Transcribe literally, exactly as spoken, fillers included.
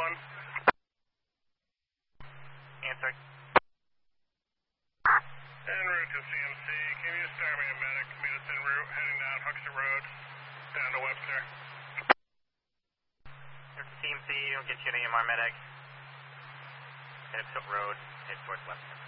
one. Answer. En route to C M C. Can you start me a medic? Meet us en route, heading down Huxley Road, down to Webster. Here's the C M C, we'll get you an E M R medic. Head up Tilt Road, head towards Webster.